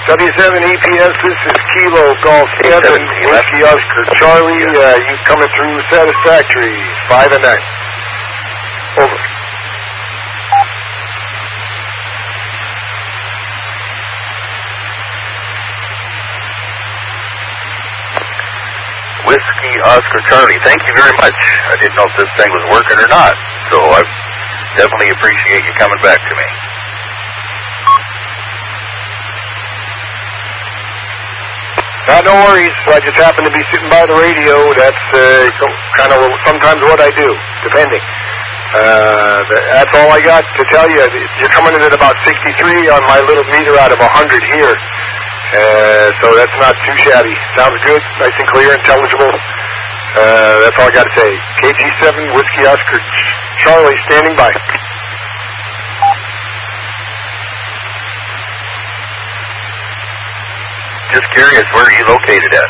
W7 EPS, this is Kilo Golf 7, Whiskey Oscar Charlie, you coming through satisfactory, 5 and 9. Over. Whiskey Oscar Charlie, thank you very much. I didn't know if this thing was working or not, so I definitely appreciate you coming back to me. No worries. I just happen to be sitting by the radio. That's kind of sometimes what I do, depending. That's all I got to tell you. You're coming in at about 63 on my little meter out of 100 here. So that's not too shabby. Sounds good, nice and clear, intelligible. That's all I got to say. KG7, Whiskey Oscar Charlie, standing by. Just curious, where are you located at?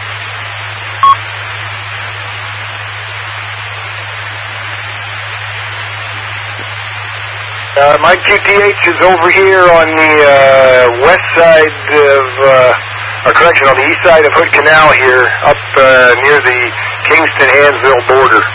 My QTH is over here on the west side of, on the east side of Hood Canal here, up near the Kingston-Hansville border.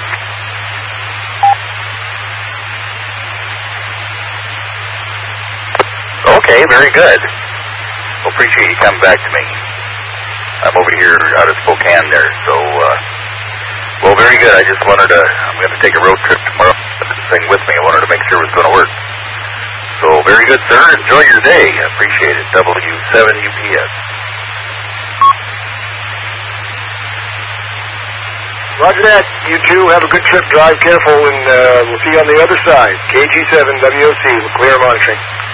Okay, very good. Well, appreciate you coming back to me. I'm over here out of Spokane there, so, well, very good. I just wanted to, I'm going to take a road trip tomorrow. Put this thing with me. I wanted to make sure it was going to work. So, very good, sir. Enjoy your day. I appreciate it. W7 UPS. Roger that. You too. Have a good trip. Drive careful, and we'll see you on the other side. KG7 WOC with clear monitoring.